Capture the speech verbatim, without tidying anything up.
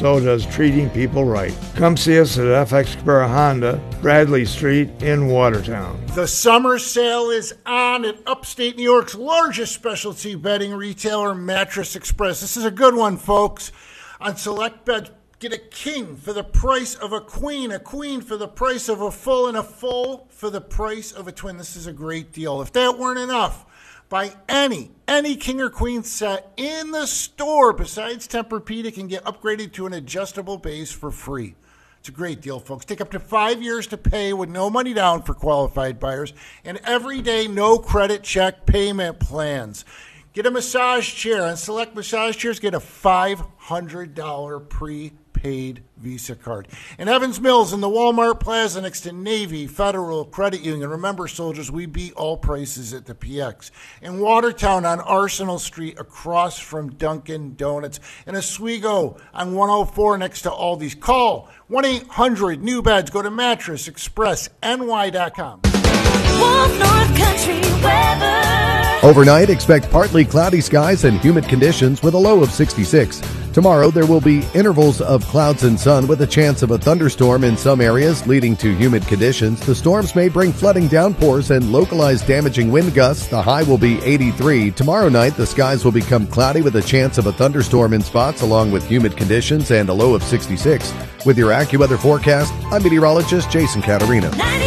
so does treating people right. Come see us at F X Cabrera Honda, Bradley Street in Watertown. The summer sale is on at upstate New York's largest specialty bedding retailer, Mattress Express. This is a good one, folks. On select beds, get a king for the price of a queen, a queen for the price of a full, and a full for the price of a twin. This is a great deal. If that weren't enough, buy any, any king or queen set in the store besides Tempur-Pedic and get upgraded to an adjustable base for free. It's a great deal, folks. Take up to five years to pay with no money down for qualified buyers and everyday no credit check payment plans. Get a massage chair. On select massage chairs, get a five hundred dollars prepaid Visa card. In Evans Mills, in the Walmart Plaza next to Navy Federal Credit Union. Remember, soldiers, we beat all prices at the P X. In Watertown on Arsenal Street across from Dunkin' Donuts. In Oswego on one oh four next to Aldi's. Call one eight hundred new beds. Go to mattress express N Y dot com. Wolf North Country weather. Overnight, expect partly cloudy skies and humid conditions with a low of sixty-six. Tomorrow, there will be intervals of clouds and sun with a chance of a thunderstorm in some areas, leading to humid conditions. The storms may bring flooding downpours and localized damaging wind gusts. The high will be eighty-three. Tomorrow night, the skies will become cloudy with a chance of a thunderstorm in spots, along with humid conditions and a low of sixty-six. With your AccuWeather forecast, I'm meteorologist Jason Catarino.